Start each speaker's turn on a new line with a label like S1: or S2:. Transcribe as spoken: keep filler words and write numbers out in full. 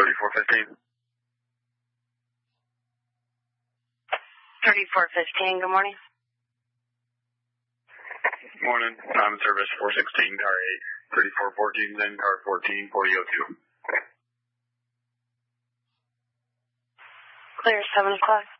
S1: thirty-four fifteen.
S2: thirty-four fifteen, good morning.
S1: Morning. I'm in service four sixteen, car eight. thirty-four fourteen, then car fourteen, forty oh two.
S2: Clear, seven o'clock.